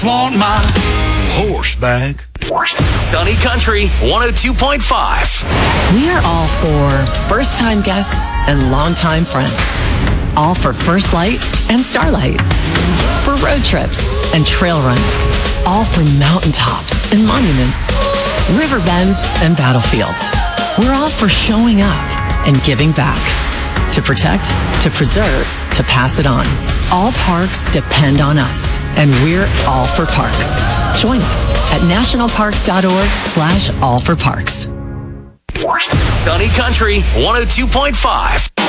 Want my horse back. Sunny Country 102.5. We are all for first-time guests and longtime friends. All for First Light and Starlight. For road trips and trail runs. All for mountaintops and monuments. River bends and battlefields. We're all for showing up and giving back. To protect, to preserve, to pass it on. All parks depend on us, and we're all for parks. Join us at nationalparks.org/allforparks. Sunny Country 102.5.